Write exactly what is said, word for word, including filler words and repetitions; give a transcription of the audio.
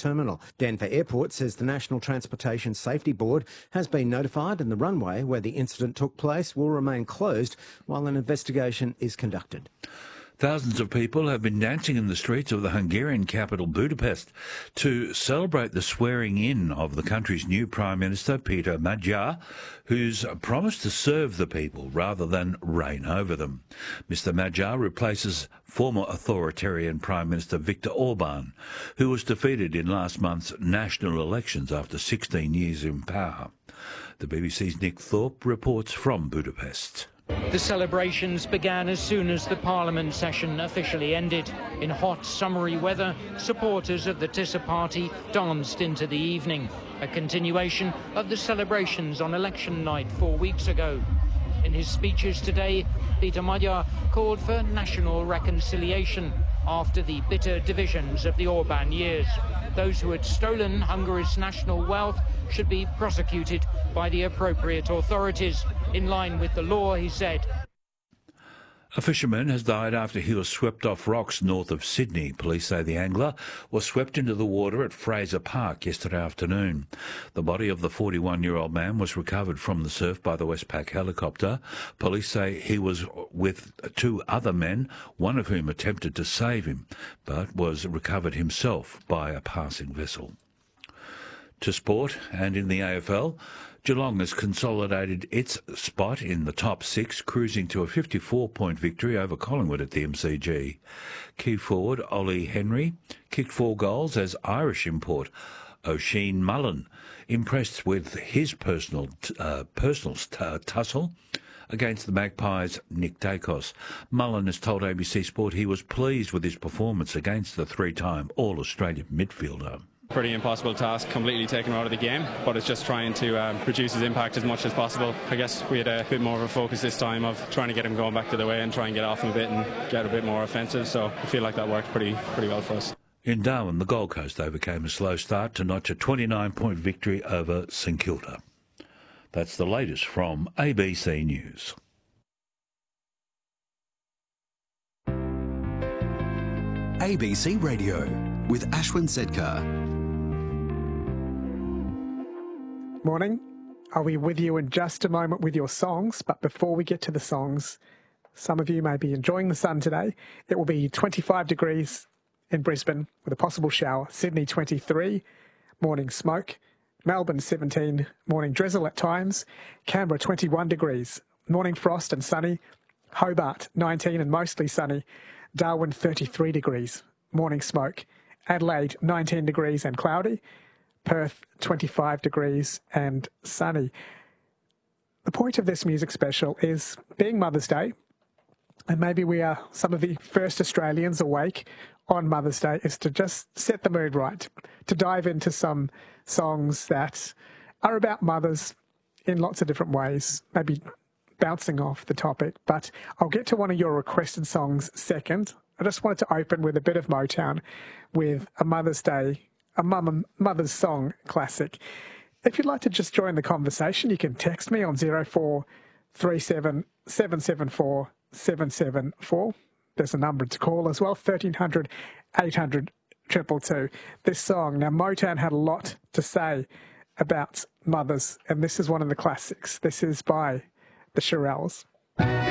terminal. Denver Airport says the National Transportation Safety Board has been notified and the runway where the incident took place will remain closed while an investigation is conducted. Thousands of people have been dancing in the streets of the Hungarian capital Budapest to celebrate the swearing-in of the country's new Prime Minister, Peter Magyar, who's promised to serve the people rather than reign over them. Mister Magyar replaces former authoritarian Prime Minister Viktor Orban, who was defeated in last month's national elections after sixteen years in power. The B B C's Nick Thorpe reports from Budapest. The celebrations began as soon as the Parliament session officially ended. In hot, summery weather, supporters of the Tisza party danced into the evening, a continuation of the celebrations on election night four weeks ago. In his speeches today, Peter Magyar called for national reconciliation after the bitter divisions of the Orban years. Those who had stolen Hungary's national wealth should be prosecuted by the appropriate authorities. In line with the law, he said. A fisherman has died after he was swept off rocks north of Sydney. Police say the angler was swept into the water at Fraser Park yesterday afternoon. The body of the forty-one-year-old man was recovered from the surf by the Westpac helicopter. Police say he was with two other men, one of whom attempted to save him, but was recovered himself by a passing vessel. To sport, and in the A F L, Geelong has consolidated its spot in the top six, cruising to a fifty-four point victory over Collingwood at the M C G. Key forward Ollie Henry kicked four goals as Irish import Oisin Mullen impressed with his personal uh, personal t- tussle against the Magpies' Nick Dacos. Mullen has told A B C Sport he was pleased with his performance against the three-time All-Australian midfielder. Pretty impossible task, completely taken out of the game, but it's just trying to um, reduce his impact as much as possible. I guess we had a bit more of a focus this time of trying to get him going back to the way and try and get off him a bit and get a bit more offensive, so I feel like that worked pretty pretty well for us. In Darwin, the Gold Coast overcame a slow start to notch a twenty-nine point victory over St Kilda. That's the latest from A B C News. A B C Radio with Ashwin Sedkar. Morning. I'll be with you in just a moment with your songs, but before we get to the songs, some of you may be enjoying the sun today. It will be twenty-five degrees in Brisbane with a possible shower. Sydney twenty-three, morning smoke. Melbourne seventeen, morning drizzle at times. Canberra twenty-one degrees, morning frost and sunny. Hobart nineteen and mostly sunny. Darwin thirty-three degrees, morning smoke. Adelaide nineteen degrees and cloudy. Perth twenty-five degrees and sunny. The point of this music special is being Mother's Day, and maybe we are some of the first Australians awake on Mother's Day, is to just set the mood right, to dive into some songs that are about mothers in lots of different ways, maybe bouncing off the topic. But I'll get to one of your requested songs second. I just wanted to open with a bit of Motown with a Mother's Day a mum, mother's song classic. If you'd like to just join the conversation, you can text me on zero four three seven, seven seven four, seven seven four. There's a number to call as well, thirteen hundred, eight hundred, two two two. This song, now Motown had a lot to say about mothers, and this is one of the classics. This is by the Shirelles.